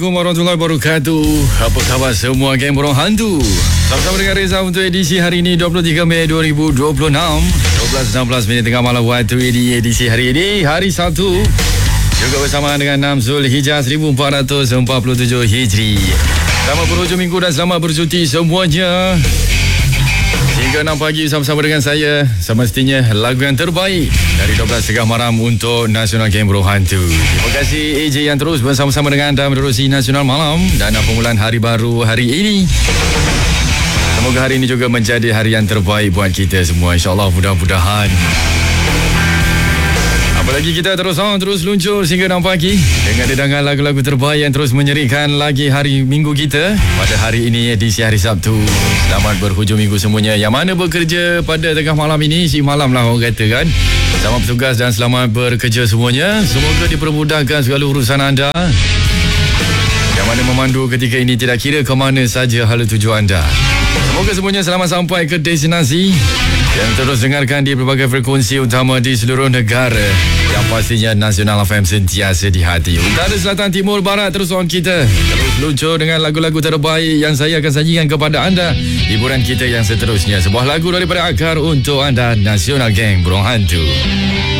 Assalamualaikum warahmatullahi wabarakatuh. Apa khabar semua geng Borong Hantu? Sama-sama dengan Reza untuk edisi hari ini 23 Mei 2026 12.16 minit tengah malam waktu di edisi hari ini, hari Sabtu, juga bersama dengan 6 Zulhijjah 1447 Hijri. Selamat berhujung minggu dan selamat bercuti semuanya. Hingga 6 pagi bersama-sama dengan saya, semestinya lagu yang terbaik dari 12.30 malam untuk Nasional Game Borong Hantu. Terima kasih AJ yang terus bersama-sama dengan anda menerusi Nasional Malam dan permulaan hari baru hari ini. Semoga hari ini juga menjadi hari yang terbaik buat kita semua, insyaAllah, mudah-mudahan. Apalagi kita terus luncur sehingga 6 pagi dengan dedangan lagu-lagu terbaik yang terus menyerikan lagi hari minggu kita pada hari ini, edisi hari Sabtu. Selamat berhujung minggu semuanya. Yang mana bekerja pada tengah malam ini, si malam lah orang kata kan. Selamat bertugas dan selamat bekerja semuanya. Semoga dipermudahkan segala urusan anda. Yang mana memandu ketika ini tidak kira ke mana saja hala tuju anda. Semoga semuanya selamat sampai ke destinasi dan terus dengarkan di berbagai frekuensi utama di seluruh negara. Yang pastinya Nasional FM sentiasa di hati. Utara, selatan, timur, barat, terus on kita. Terus luncur dengan lagu-lagu terbaik yang saya akan sajikan kepada anda. Hiburan kita yang seterusnya, sebuah lagu daripada Akar untuk anda, Nasional Gang Borong Hantu.